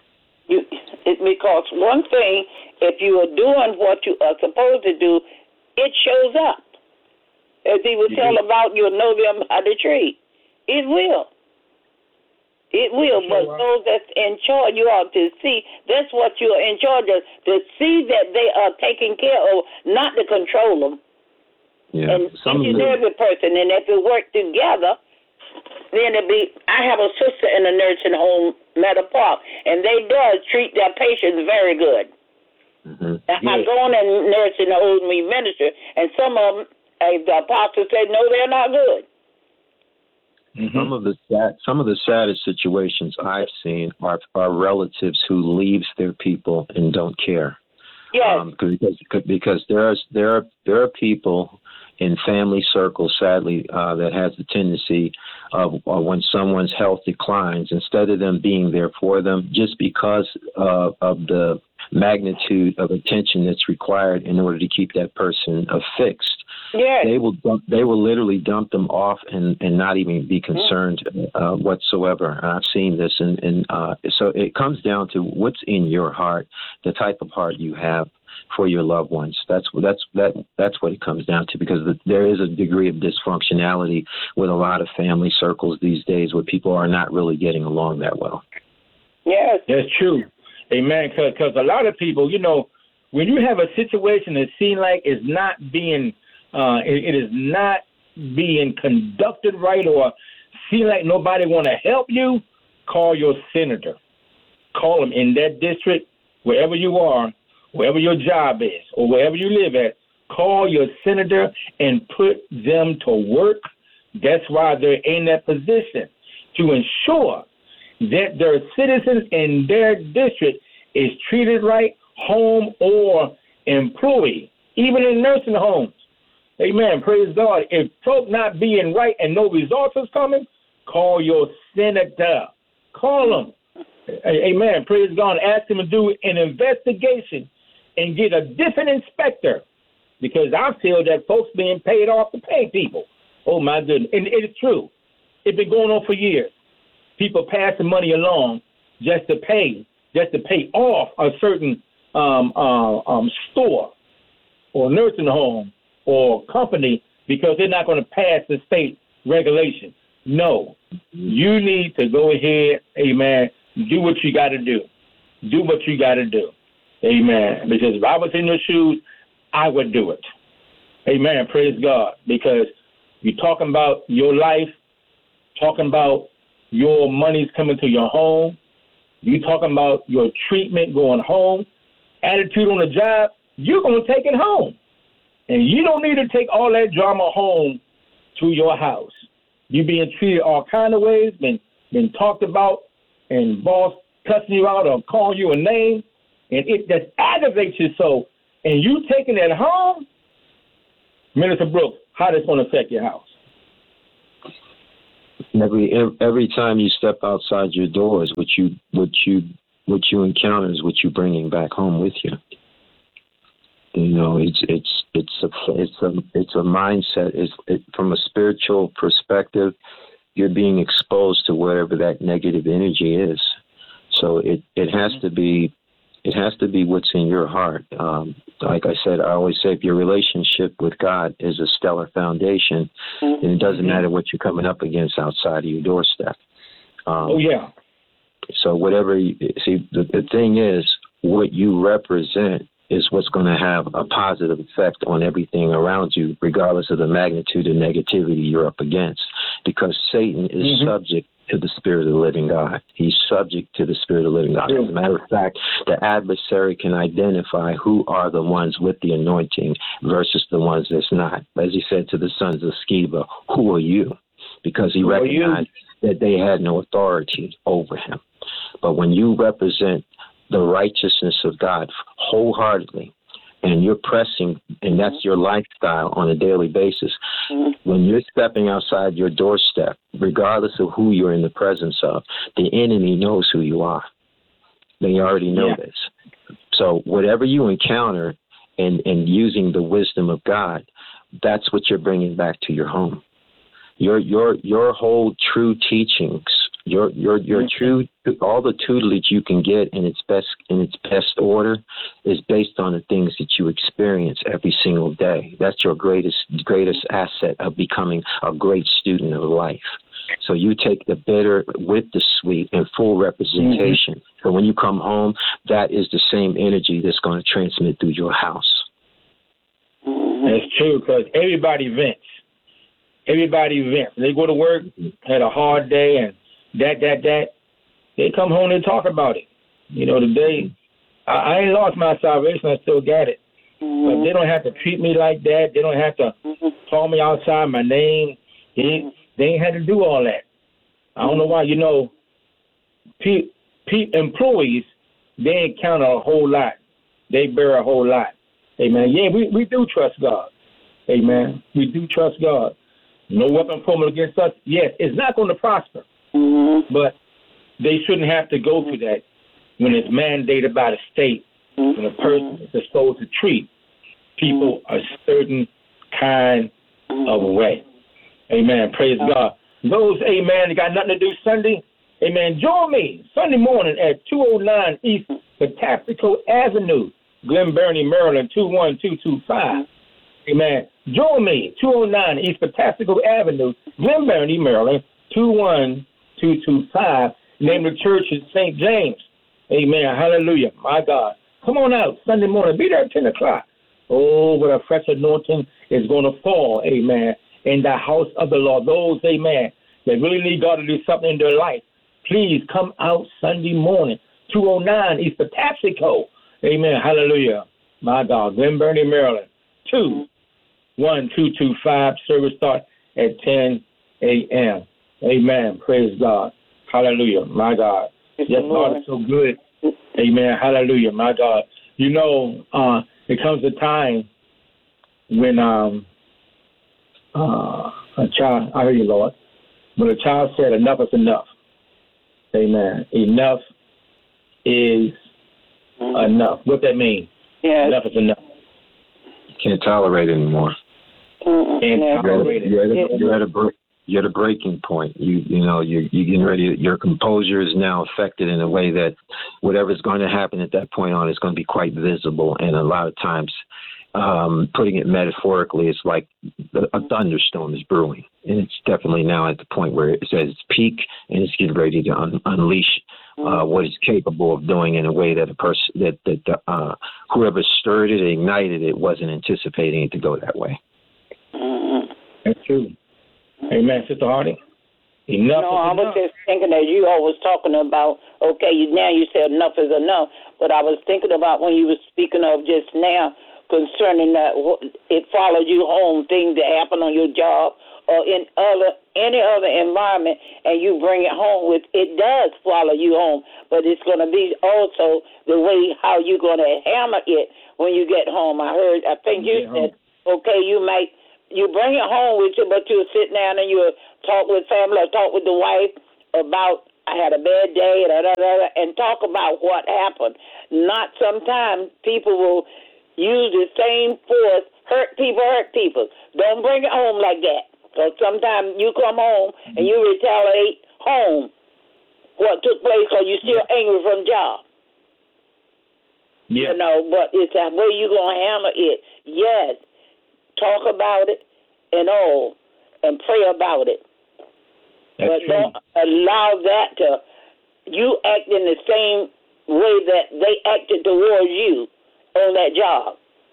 it, because one thing, if you are doing what you are supposed to do, it shows up. As he would you tell do. about, you'll know them by the tree. It will. It will, sure, but right. those that's in charge, you ought to see, that's what you are in charge of, to see that they are taken care of, not to control them. Yeah. And each and every person, and if we work together, then it'll be, I have a sister in a nursing home, Meadow Park, and they does treat their patients very good. Mm-hmm. Now, yeah. I go in and nursing home, we minister, and some of them, uh, the apostles say, no, they're not good. Mm-hmm. Some of the sad, some of the saddest situations I've seen are, are relatives who leaves their people and don't care. Yes. Um, because because there are there are there are people in family circles, sadly, uh, that has the tendency of uh, when someone's health declines, instead of them being there for them, just because uh, of the magnitude of attention that's required in order to keep that person affixed. Yes. They will dump, they will literally dump them off and, and not even be concerned uh, whatsoever. And I've seen this, and, and uh, so it comes down to what's in your heart, the type of heart you have for your loved ones. That's that's that that's what it comes down to, because the, there is a degree of dysfunctionality with a lot of family circles these days, where people are not really getting along that well. Yes, that's true. Amen. Because a lot of people, you know, when you have a situation that seems like it's not being Uh, it, it is not being conducted right, or feel like nobody want to help you, call your senator. Call them in that district, wherever you are, wherever your job is, or wherever you live at. Call your senator and put them to work. That's why they're in that position, to ensure that their citizens in their district is treated right, home or employee, even in nursing homes. Amen. Praise God. If folk not being right and no results is coming, call your senator. Call them. Amen. Praise God. Ask them to do an investigation and get a different inspector, because I feel that folks being paid off to pay people. Oh, my goodness. And it is true. It's been going on for years. People passing money along just to pay, just to pay off a certain um, uh, um, store or nursing home or company, because they're not going to pass the state regulation. No, you need to go ahead, amen, do what you got to do. Do what you got to do. Amen. Because if I was in your shoes, I would do it. Amen. Praise God. Because you're talking about your life, talking about your money's coming to your home. You talking about your treatment going home, attitude on the job, you're going to take it home. And you don't need to take all that drama home to your house. You being treated all kind of ways, been, been talked about, and boss cussing you out or calling you a name, and it just aggravates you so, and you taking it home, Minister Brooks, how that's going to affect your house? Every every time you step outside your doors, what you what you what you encounter is what you're bringing back home with you. You know, it's it's it's a it's a it's a mindset. It's it, from a spiritual perspective, you're being exposed to whatever that negative energy is. So it, it has to be it has to be what's in your heart. Um, like I said, I always say, if your relationship with God is a stellar foundation, mm-hmm. then it doesn't matter what you're coming up against outside of your doorstep. Um, oh, yeah. So whatever you see, the, the thing is, what you represent is what's going to have a positive effect on everything around you, regardless of the magnitude of negativity you're up against, because Satan is mm-hmm. subject to the Spirit of the living God. He's subject to the Spirit of the living God. As a matter of fact, the adversary can identify who are the ones with the anointing versus the ones that's not. As he said to the sons of Sceva, who are you? Because he who recognized that they had no authority over him. But when you represent the righteousness of God wholeheartedly, and you're pressing, and that's your lifestyle on a daily basis, mm-hmm. when you're stepping outside your doorstep, regardless of who you're in the presence of, the enemy knows who you are. They already know yeah. this. So whatever you encounter and, and using the wisdom of God, that's what you're bringing back to your home. Your your your whole true teachings, your your your true all the tutelage you can get in its best in its best order is based on the things that you experience every single day. That's your greatest greatest asset of becoming a great student of life. So you take the bitter with the sweet in full representation. Mm-hmm. So when you come home, that is the same energy that's going to transmit through your house. That's true, because everybody vents. Everybody vents. They go to work, had a hard day, and that, that, that. They come home and talk about it. You know, today, I, I ain't lost my salvation. I still got it. Mm-hmm. But they don't have to treat me like that. They don't have to mm-hmm. call me outside my name. They, they ain't had to do all that. I don't know why. You know, pe- pe- employees, they encounter a whole lot. They bear a whole lot. Amen. Yeah, we, we do trust God. Amen. We do trust God. No weapon formed against us. Yes, it's not going to prosper. Mm-hmm. But they shouldn't have to go through that when it's mandated by the state. Mm-hmm. When a person is supposed to treat people a certain kind of way. Amen. Praise mm-hmm. God. Those, amen, that got nothing to do Sunday, amen, join me Sunday morning at two oh nine East Patapsco Avenue, Glen Burnie, Maryland, two one two two five. Amen. Join me, two oh nine East Patapsco Avenue, Glen Burnie, Maryland, two one two two five. Name of the church is Saint James. Amen. Hallelujah. My God. Come on out Sunday morning. Be there at ten o'clock. Oh, what a fresh anointing is going to fall, amen, in the house of the Lord. Those, amen, that really need God to do something in their life, please come out Sunday morning, two oh nine East Patapsco. Amen. Hallelujah. My God. Glen Burnie, Maryland, two one two two five. Service start at ten a.m. Amen. Praise God. Hallelujah. My God. Yes, Lord, it's so good. Amen. Hallelujah. My God. You know, uh, it comes a time when um, uh, a child, I hear you, Lord, when a child said enough is enough. Amen. Enough is mm-hmm. enough. What that mean? Yes. Enough is enough. Can't tolerate it anymore. Mm-hmm. Can't yeah. tolerate it. You're at a, you're at a break. You're at a breaking point. You you know you you getting ready. Your composure is now affected in a way that whatever's going to happen at that point on is going to be quite visible. And a lot of times, um, putting it metaphorically, it's like a thunderstorm is brewing, and it's definitely now at the point where it says it's peak and it's getting ready to un- unleash uh, what it's capable of doing in a way that a person that that uh, whoever stirred it, ignited it, wasn't anticipating it to go that way. Mm-hmm. That's true. Amen, Sister Hardy. Enough no, I is was enough. just thinking that you always talking about, okay, you, now you said enough is enough, but I was thinking about when you were speaking of just now concerning that it followed you home, things that happen on your job or in other any other environment, and you bring it home with, it does follow you home, but it's going to be also the way how you're going to handle it when you get home. I heard, I think you said, home. okay, you might, you bring it home with you, but you'll sit down and you'll talk with family or talk with the wife about, I had a bad day, da, da, da, and talk about what happened. Not sometimes people will use the same force, hurt people, hurt people. Don't bring it home like that. Because sometimes you come home and you retaliate home what took place because you're still angry from job. Yeah. You know, but it's the way you're going to handle it. Yes, talk about it and all, and pray about it. That's but true. Don't allow that to, you act in the same way that they acted towards you on that job.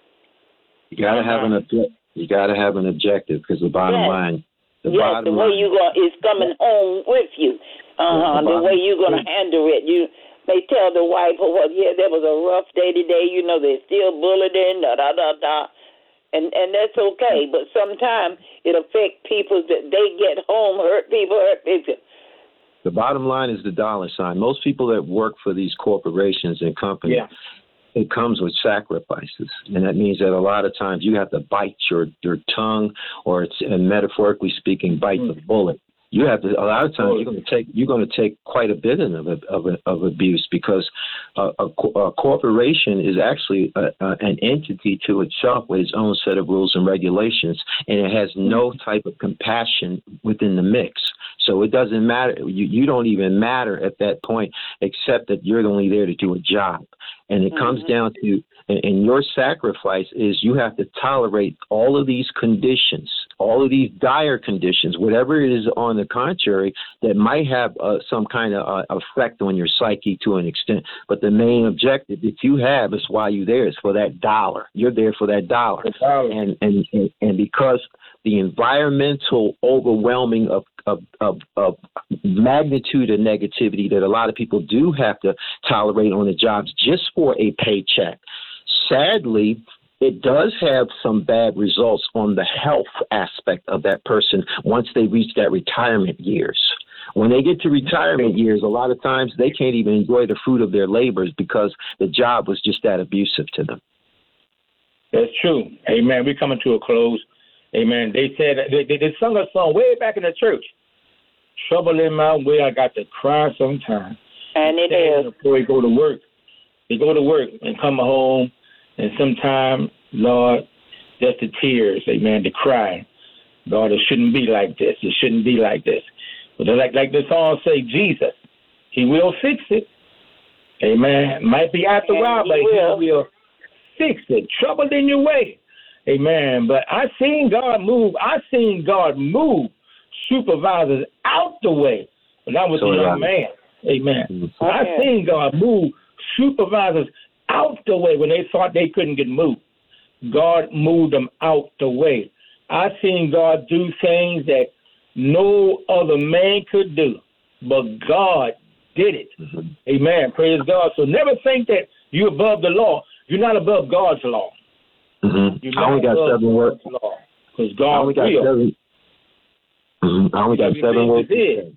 You gotta have an objective. You gotta have an objective, because the bottom yes. line, the yes, bottom the way line, you go is coming home with you. Uh huh. The, the way you're gonna handle it, you may tell the wife, "Oh, well, yeah, that was a rough day today. You know, they're still bullying, da da da da." And and that's okay, but sometimes it affects people that they get home, hurt people, hurt people. The bottom line is the dollar sign. Most people that work for these corporations and companies, yeah. it comes with sacrifices. And that means that a lot of times you have to bite your, your tongue, or it's, and metaphorically speaking, bite mm. the bullet. You have to. A lot of times you're going to take you're going to take quite a bit of of, of abuse, because a, a, a corporation is actually a, a, an entity to itself with its own set of rules and regulations, and it has no type of compassion within the mix. So it doesn't matter. You you don't even matter at that point, except that you're only there to do a job. And it mm-hmm. comes down to, and your sacrifice is you have to tolerate all of these conditions, all of these dire conditions, whatever it is on the contrary that might have uh, some kind of uh, effect on your psyche to an extent. But the main objective that you have is why you're there is for that dollar. You're there for that dollar. And, and, and, and because the environmental overwhelming of, of, of, of magnitude of negativity that a lot of people do have to tolerate on the jobs just for a paycheck, sadly, it does have some bad results on the health aspect of that person once they reach that retirement years. When they get to retirement years, a lot of times they can't even enjoy the fruit of their labors because the job was just that abusive to them. That's true. Amen. We're coming to a close. Amen. They said they, they, they sung a song way back in the church. Trouble in my way, I got to cry sometimes. And it is. Before they go to work, they go to work and come home, and sometimes, Lord, just the tears, amen, the crying. God, it shouldn't be like this. It shouldn't be like this. But like like the song say, Jesus, He will fix it. Amen. Might be after a while, but He will. he will fix it. Trouble in your way. Amen. But I seen God move. I seen God move supervisors out the way when I was so a young man. Amen. Mm-hmm. I seen God move supervisors out the way when they thought they couldn't get moved. God moved them out the way. I seen God do things that no other man could do, but God did it. Mm-hmm. Amen. Praise God. So never think that you're above the law. You're not above God's law. Mm-hmm. I only got seven words. Because God I only got will. seven. Mm-hmm. I only got seven words.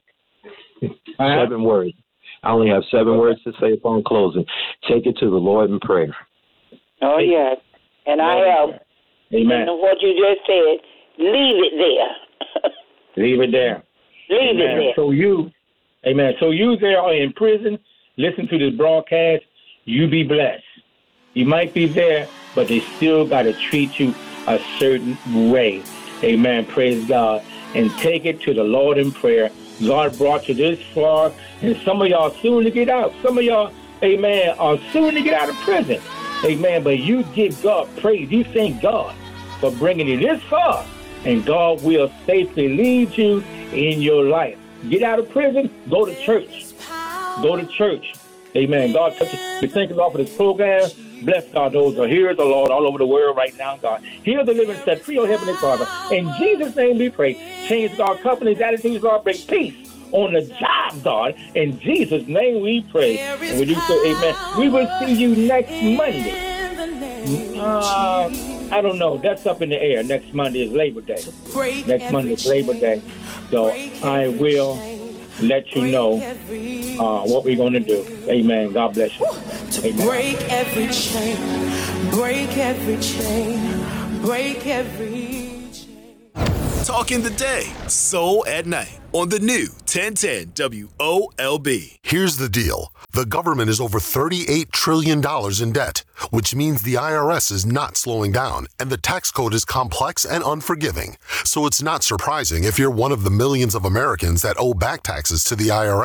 Uh-huh. Seven words. I only have seven words to say upon closing. Take it to the Lord in prayer. Oh, yes. And I have, Amen. And what you just said, leave it there. Leave it there. Leave amen. it there. So you, amen. So you there are in prison, listen to this broadcast, you be blessed. You might be there, but they still got to treat you a certain way. Amen. Praise God. And take it to the Lord in prayer. God brought you this far, and some of y'all soon to get out. Some of y'all, amen, are soon to get out of prison. Amen. But you give God praise. You thank God for bringing you this far, and God will safely lead you in your life. Get out of prison, go to church. Go to church. Amen. God, touch you. We thank you, Lord, for this program. Bless, God, those who are here, the Lord, all over the world right now, God. Heal, deliver, and set free, oh Heavenly Father. In Jesus' name we pray. Change our company's attitudes, Lord. Bring peace on the job, God. In Jesus' name we pray. And we do say amen. We will see you next Monday. Uh, I don't know. That's up in the air. Next Monday is Labor Day. Next Monday is Labor Day. So I will let you know uh, what we're going to do. Amen. God bless you. To Amen. break every chain, break every chain, break every chain. Talking the day, soul at night on the new ten ten W O L B. Here's the deal. The government is over thirty-eight trillion dollars in debt, which means the I R S is not slowing down, and the tax code is complex and unforgiving. So it's not surprising if you're one of the millions of Americans that owe back taxes to the I R S.